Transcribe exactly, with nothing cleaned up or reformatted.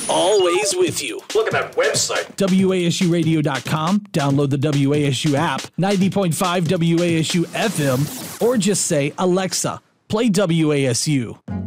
always with you. Look at that website. W A S U radio dot com. Download the W A S U app, ninety point five W A S U F M, or just say, Alexa, play W A S U.